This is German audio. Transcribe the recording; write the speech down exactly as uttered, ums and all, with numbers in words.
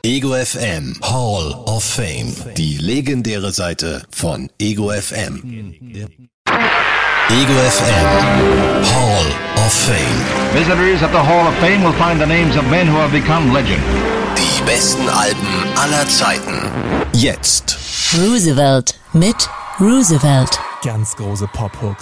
Ego F M Hall of Fame. Die legendäre Seite von Ego F M. Ego F M Hall of Fame. Visitors at the Hall of Fame will find the names of men who have become legend. Die besten Alben aller Zeiten. Jetzt. Roosevelt mit Roosevelt. Ganz große Pop-Hooks.